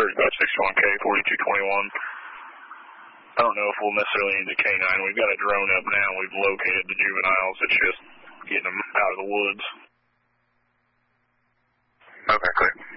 3561K, 4221. I don't know if we'll necessarily need the K9. We've got a drone up now. We've located the juveniles. It's just getting them out of the woods. Okay, clear.